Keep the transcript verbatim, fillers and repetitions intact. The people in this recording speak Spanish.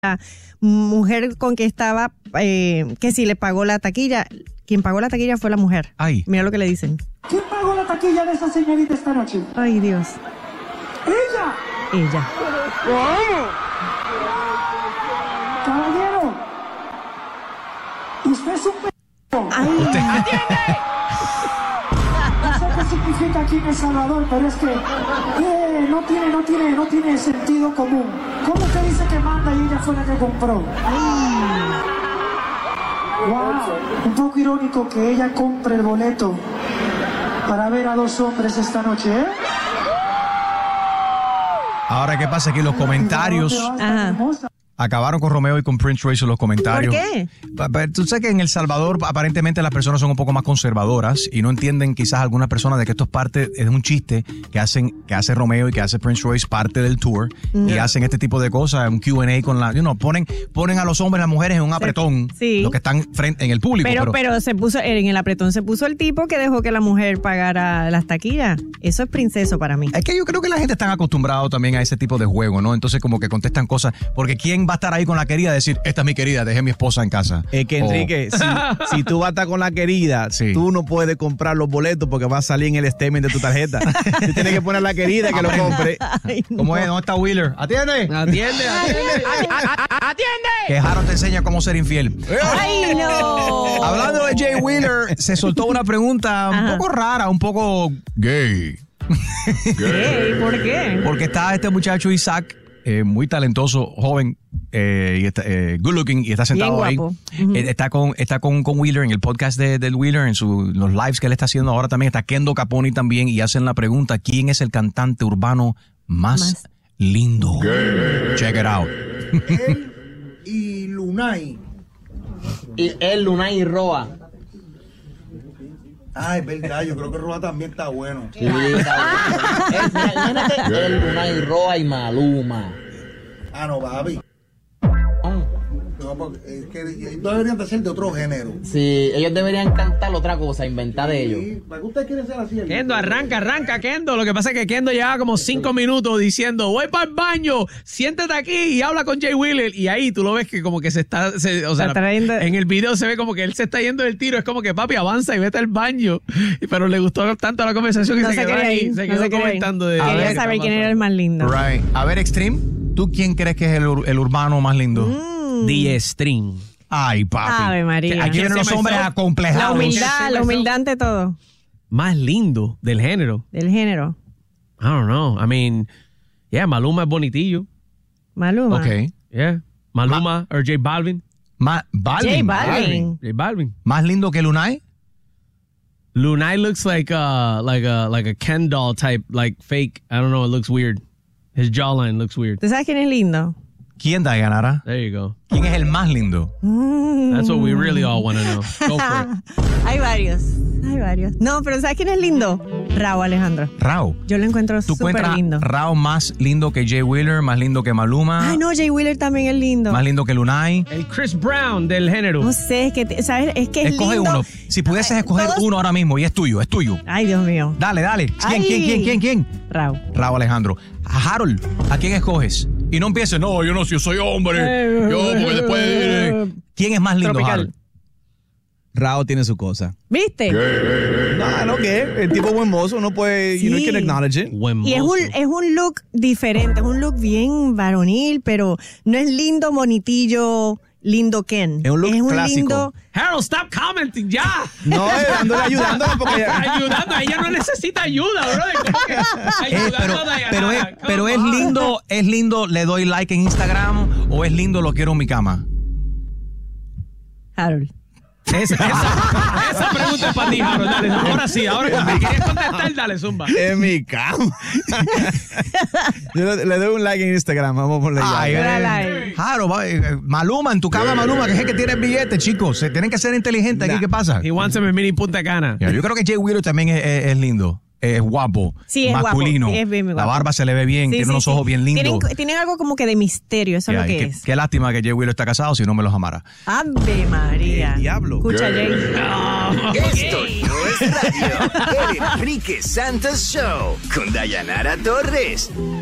la mujer con que estaba, eh, que si le pagó la taquilla, quien pagó la taquilla fue la mujer. Ay. Mira lo que le dicen. ¿Quién pagó la taquilla de esa señorita esta noche? Ay, Dios. ¡Ella! Ella. Caballero, usted es un p***. Ay. No sé qué significa aquí en El Salvador, pero es que eh, no tiene, no tiene, no tiene sentido común. ¿Cómo usted dice que manda y ella fue la que compró? Wow, un poco irónico que ella compre el boleto para ver a dos hombres esta noche, ¿eh? Ahora, ¿qué pasa aquí? Los comentarios Ajá. acabaron con Romeo y con Prince Royce en los comentarios. ¿Por qué? Pa- pa- Tú sabes que en El Salvador aparentemente las personas son un poco más conservadoras y no entienden quizás algunas personas de que esto es parte, es un chiste que hacen que hace Romeo y que hace Prince Royce parte del tour y hacen este tipo de cosas, un Q and A con la, you know, ponen, ponen a los hombres y las mujeres en un apretón, sí. los que están frente, en el público. Pero, Pero, pero se puso, en el apretón se puso el tipo que dejó que la mujer pagara las taquillas. Eso es princeso para mí. es que yo creo que la gente está acostumbrada también a ese tipo de juego, ¿no? Entonces como que contestan cosas, porque ¿quién va a estar ahí con la querida a decir, esta es mi querida, dejé a mi esposa en casa? Es que, O- Enrique, si, si tú vas a estar con la querida, Sí. tú no puedes comprar los boletos porque va a salir en el statement de tu tarjeta. Tú tienes que poner a la querida que lo compre. Ay, ¿Cómo es? ¿Dónde está Wheeler? ¡Atiende! Atiende, atiende. Que Harold te enseña cómo ser infiel. Ay, no. Hablando de Jay Wheeler, se soltó una pregunta un Ajá. poco rara, un poco gay. Ey, ¿por qué? Porque está este muchacho Isaac, eh, muy talentoso, joven, eh, y está, eh, good looking, y está sentado Bien ahí. guapo. Ujú. Eh, está con, está con, con Wheeler en el podcast de, del Wheeler, en su, los lives que él está haciendo ahora también. Está Kendo Caponi también, y hacen la pregunta: ¿quién es el cantante urbano más, Más. lindo? Check it out. Él y Lunay. Y él, Lunay y Roa. Ah, es verdad, yo creo que Roa también está bueno. Sí, está bueno. Eh, mira, imagínate, él, Lunay y Roa y Maluma. Ah, no, papi. No, porque es que ellos deberían de ser de otro género. Sí, ellos deberían cantar otra cosa, inventar de ellos. Sí, ¿para qué usted quiere ser así? Kendo, arranca, arranca, Kendo. Lo que pasa es que Kendo llevaba como cinco minutos diciendo, voy para el baño, siéntate aquí y habla con Jay Wheeler. Y ahí tú lo ves que como que se está, se- o sea, Está trayendo- en el video se ve como que él se está yendo del tiro. Es como que papi avanza y vete al baño. Pero le gustó tanto la conversación que No se, se quedó quería ahí. ir, Se no quedó se quería ir. comentando de... Quería ver, saber quién era el más lindo. Right. A ver, Extreme, ¿tú quién crees que es el, ur- el urbano más lindo? Mm. The Stream. Ay, papi. Ave María. Aquí vienen los hombres La acomplejados. humildad, la humildad ante todo. Más lindo del género. Del género. I don't know. I mean, yeah, Maluma es bonitillo. Maluma. Ok. Yeah. Maluma or J Balvin. Ma- Balvin. J Balvin. J Balvin. ¿Más lindo que Lunay? Lunay looks like a like a like a Ken doll type, like fake. I don't know. It looks weird. His jawline looks weird. ¿Tú sabes quién es lindo? ¿Quién da ganará? There you go. ¿Quién es el más lindo? That's what we really all want to know. Go for it. Hay varios. Hay varios. No, pero ¿sabes quién es lindo? Raúl Alejandro. Rao. Yo lo encuentro ¿Tú súper encuentras lindo. Rao más lindo que Jay Wheeler, más lindo que Maluma, Ay, no, Jay Wheeler también es lindo. más lindo que Lunay? El Chris Brown del género. No sé, es que, te- ¿sabes? Es que es Escoge lindo. uno. Si pudieses Ay, escoger todos- uno ahora mismo y es tuyo, es tuyo. Ay, Dios mío. Dale, dale. ¿Quién, Ay. quién, quién, quién, quién? Raúl. Rao Alejandro. A Harold, ¿a quién escoges? Y no empieces, no, yo no, yo soy hombre. Yo, porque después... eh, ¿Quién es más lindo, Tropical. Harold? Rao tiene su cosa. ¿Viste? No, no, ¿qué? El tipo buen mozo, uno puede, you know, you can Sí. acknowledge it. Buen Y es mozo. un, es un look diferente, es un look bien varonil, pero no es lindo, bonitillo, lindo Ken. Es un look clásico. lindo... Harold, stop commenting ya. No, eh, dándole ayudándole porque Ayudando, ella no necesita ayuda, bro. ¿Cómo que Eh, ayudando pero, a Diana? pero, es, Come pero es on. lindo, es lindo, le doy like en Instagram, o es lindo, lo quiero en mi cama. Harold. Esa, esa, esa pregunta es para ti, Harold. Dale, ahora sí, ahora que me quieres contestar, dale, zumba. en mi cama. Yo le, le doy un like en Instagram, vamos a ponerle Ay, ya. Dale eh, like. Jaro, va, eh, Maluma, en tu cama, Maluma, que es el que tiene el billete, chicos. Se tienen que ser inteligentes aquí, Nah. ¿qué pasa? He wants him in mini Punta Cana. Mira, yo creo que Jay Wheeler también es, es- es lindo. Es guapo, Sí, es masculino. guapo, es bien La guapo. barba se le ve bien, Sí, tiene sí, unos sí. ojos bien lindos. Tienen, tienen algo como que de misterio, eso Ya, es lo y que qué, es. qué lástima que Jay Wheeler está casado, si no me los amara. Ave María. El diablo. Escucha, Jay. Esto no es radio. El Enrique Santos Show con Dayanara Torres.